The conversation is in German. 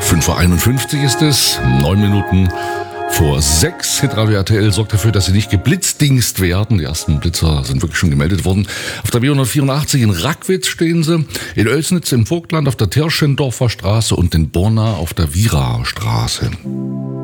5:51 Uhr ist es, 9 Minuten vor 6. Hitradio RTL sorgt dafür, dass Sie nicht geblitzdingst werden. Die ersten Blitzer sind wirklich schon gemeldet worden. Auf der B184 in Rackwitz stehen sie, in Oelsnitz im Vogtland auf der Tirschendorfer Straße und in Borna auf der Wieraer Straße.